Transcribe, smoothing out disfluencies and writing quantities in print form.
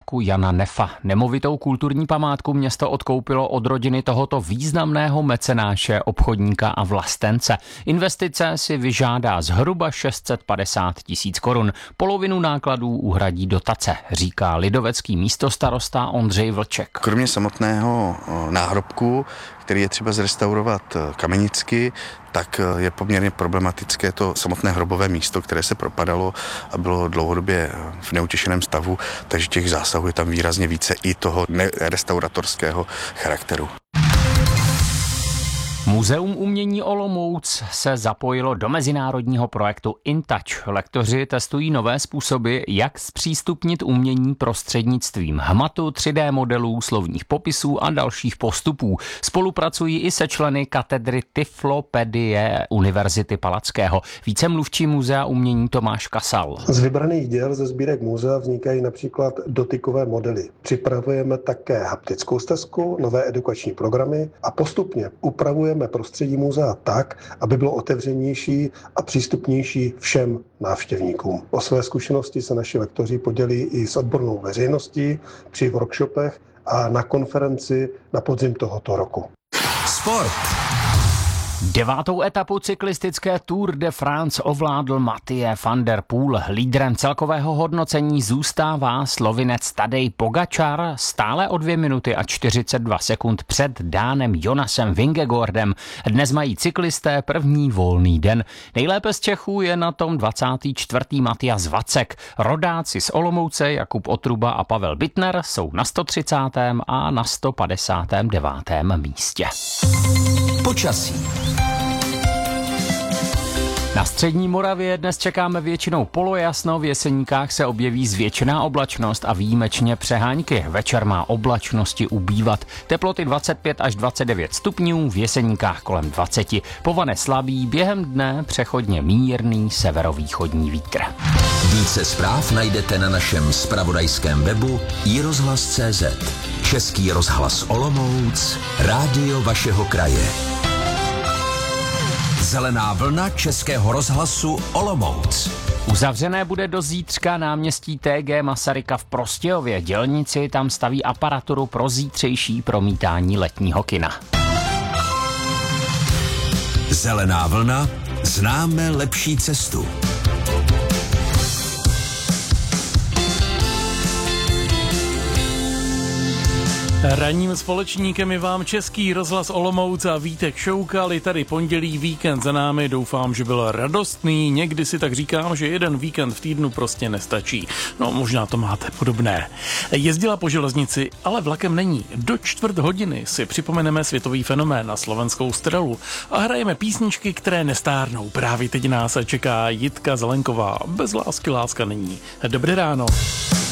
parku Jana Nefa. Nemovitou kulturní památku město odkoupilo od rodiny tohoto významného mecenáše, obchodníka a vlastence. Investice si vyžádá zhruba 650 000 korun. Polovinu nákladů uhradí dotace, říká lidovecký místostarosta Ondřej Vlček. Kromě samotného náhrobku, který je třeba zrestaurovat kamenicky, tak je poměrně problematické to samotné hrobové místo, které se propadalo a bylo dlouhodobě v neutěšeném stavu, takže těch zásahů je tam výrazně více i toho restauratorského charakteru. Muzeum umění Olomouc se zapojilo do mezinárodního projektu InTouch. Lektoři testují nové způsoby, jak zpřístupnit umění prostřednictvím hmatu, 3D modelů, slovních popisů a dalších postupů. Spolupracují i se členy katedry Tyflopedie Univerzity Palackého. Vícemluvčí Muzea umění Tomáš Kasal. Z vybraných děl ze sbírek muzea vznikají například dotykové modely. Připravujeme také haptickou stezku, nové edukační programy a postupně upravujeme prostředí muzea tak, aby bylo otevřenější a přístupnější všem návštěvníkům. O své zkušenosti se naši lektoři podělí i s odbornou veřejností při workshopech a na konferenci na podzim tohoto roku. Sport. 9. etapu cyklistické Tour de France ovládl Mathieu van der Poel. Lídrem celkového hodnocení zůstává Slovinec Tadej Pogačar stále o 2 minuty a 42 sekund před Dánem Jonasem Vingegaardem. Dnes mají cyklisté první volný den. Nejlépe z Čechů je na tom 24. Matias Vacek. Rodáci z Olomouce Jakub Otruba a Pavel Bittner jsou na 130. a na 159. místě. Počasí. Na střední Moravě dnes čekáme většinou polojasno, v Jeseníkách se objeví zvětšená oblačnost a výjimečně přehánky. Večer má oblačnosti ubývat. Teploty 25 až 29 stupňů, v Jeseníkách kolem 20. Povane slabý, během dne přechodně mírný severovýchodní vítr. Více zpráv najdete na našem zpravodajském webu iRozhlas.cz. Český rozhlas Olomouc, rádio vašeho kraje. Zelená vlna Českého rozhlasu Olomouc. Uzavřené bude do zítřka náměstí TG Masaryka v Prostějově. Dělníci tam staví aparaturu pro zítřejší promítání letního kina. Zelená vlna, známe lepší cestu. Ranním společníkem je vám Český rozhlas Olomouc a Vítek Šoukal. Je tady pondělí, víkend za námi, doufám, že byl radostný. Někdy si tak říkám, že jeden víkend v týdnu prostě nestačí. No, možná to máte podobné. Jezdila po železnici, ale vlakem není. Do 1/4 si připomeneme světový fenomén na slovenskou strelu a hrajeme písničky, které nestárnou. Právě teď nás čeká Jitka Zelenková. Bez lásky láska není. Dobré ráno.